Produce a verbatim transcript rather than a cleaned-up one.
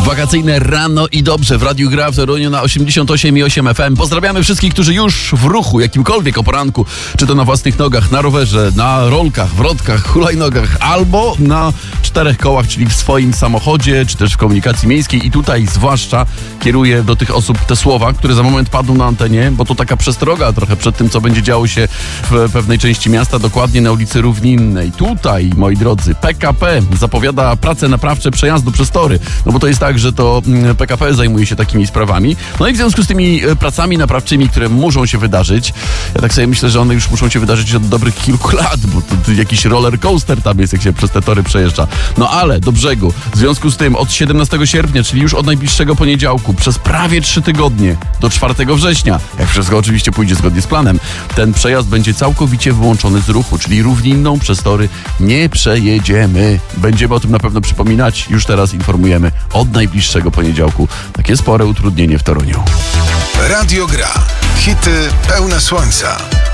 Wakacyjne rano i dobrze w Radiu Gra w Toruniu na osiemdziesiąt osiem i osiem F M. Pozdrawiamy wszystkich, którzy już w ruchu, jakimkolwiek o poranku, czy to na własnych nogach, na rowerze, na rolkach, wrotkach, hulajnogach, albo na czterech kołach, czyli w swoim samochodzie, czy też w komunikacji miejskiej. I tutaj zwłaszcza kieruję do tych osób te słowa, które za moment padną na antenie, bo to taka przestroga trochę przed tym, co będzie działo się w pewnej części miasta, dokładnie na ulicy Równinnej. Tutaj, moi drodzy, P K P zapowiada prace naprawcze przejazdu przez tory. No bo to jest tak, że to P K P zajmuje się takimi sprawami. No i w związku z tymi pracami naprawczymi, które muszą się wydarzyć, ja tak sobie myślę, że one już muszą się wydarzyć od dobrych kilku lat, bo to, to jakiś roller coaster tam jest, jak się przez te tory przejeżdża. No ale do brzegu. W związku z tym od siedemnastego sierpnia, czyli już od najbliższego poniedziałku, przez prawie trzy tygodnie do czwartego września, jak wszystko oczywiście pójdzie zgodnie z planem, ten przejazd będzie całkowicie wyłączony z ruchu, czyli Równinną przez tory nie przejedziemy. Będziemy o tym na pewno przypominać. Już teraz informujemy od najbliższego poniedziałku. Takie spore utrudnienie w Toruniu. Radio Gra. Hity pełne słońca.